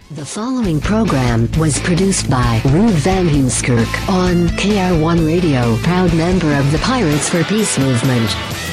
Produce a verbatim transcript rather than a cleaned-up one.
The following program was produced by Ruud van Heemskerk on K R one Radio, proud member of the Pirates for Peace movement.